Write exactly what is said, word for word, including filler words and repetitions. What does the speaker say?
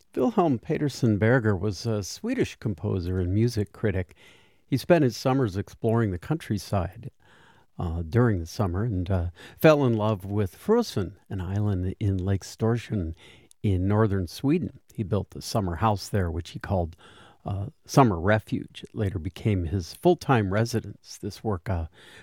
Wilhelm Peterson Berger was a Swedish composer and music critic. He spent his summers exploring the countryside uh, during the summer and uh, fell in love with Frösön, an island in Lake Storsjön in northern Sweden. He built a summer house there, which he called uh, Summer Refuge. It later became his full time residence. This work uh,